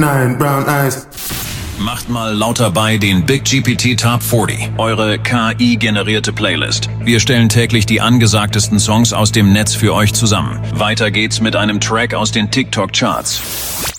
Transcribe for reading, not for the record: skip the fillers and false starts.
9 brown eyes. Macht mal lauter bei den Big GPT Top 40, eure KI-generierte Playlist. Wir stellen täglich die angesagtesten Songs aus dem Netz für euch zusammen. Weiter geht's mit einem Track aus den TikTok-Charts.